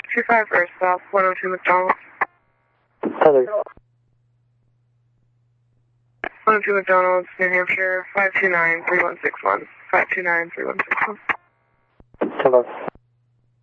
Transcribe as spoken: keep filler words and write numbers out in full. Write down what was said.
two five Earth South, one oh two McDonald. Heather. one oh two McDonald's, New Hampshire, five two nine three one six one. five two nine three one six one. Hello.